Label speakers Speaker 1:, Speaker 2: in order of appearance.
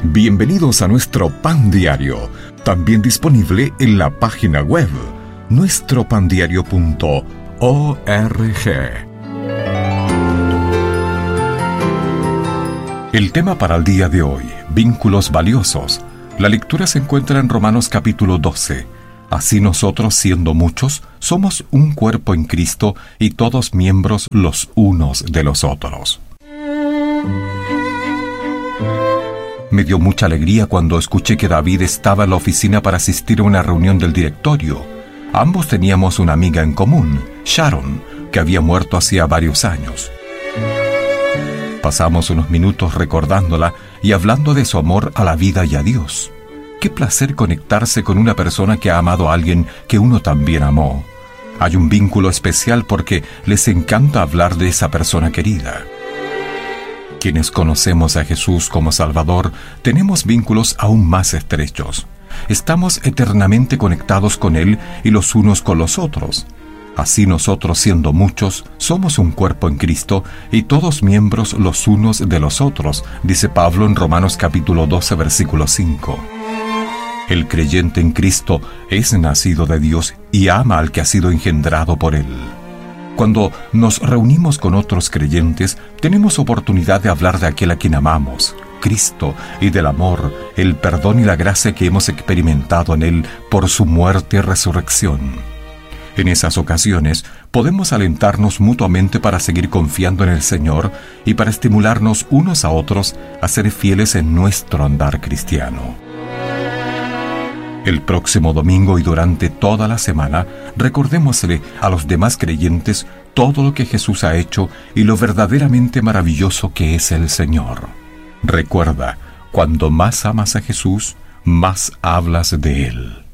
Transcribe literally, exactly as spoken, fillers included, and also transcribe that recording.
Speaker 1: Bienvenidos a nuestro Pan Diario, también disponible en la página web nuestro pan diario punto org. El tema para el día de hoy, vínculos valiosos. La lectura se encuentra en Romanos capítulo doce. Así nosotros, siendo muchos, somos un cuerpo en Cristo y todos miembros los unos de los otros. Me dio mucha alegría cuando escuché que David estaba en la oficina para asistir a una reunión del directorio. Ambos teníamos una amiga en común, Sharon, que había muerto hacía varios años. Pasamos unos minutos recordándola y hablando de su amor a la vida y a Dios. Qué placer conectarse con una persona que ha amado a alguien que uno también amó. Hay un vínculo especial porque les encanta hablar de esa persona querida. Quienes conocemos a Jesús como Salvador, tenemos vínculos aún más estrechos. Estamos eternamente conectados con Él y los unos con los otros. Así nosotros, siendo muchos, somos un cuerpo en Cristo y todos miembros los unos de los otros, dice Pablo en Romanos capítulo doce, versículo cinco. El creyente en Cristo es nacido de Dios y ama al que ha sido engendrado por Él. Cuando nos reunimos con otros creyentes, tenemos oportunidad de hablar de aquel a quien amamos, Cristo, y del amor, el perdón y la gracia que hemos experimentado en Él por su muerte y resurrección. En esas ocasiones, podemos alentarnos mutuamente para seguir confiando en el Señor y para estimularnos unos a otros a ser fieles en nuestro andar cristiano. El próximo domingo y durante toda la semana, recordémosle a los demás creyentes todo lo que Jesús ha hecho y lo verdaderamente maravilloso que es el Señor. Recuerda, cuando más amas a Jesús, más hablas de Él.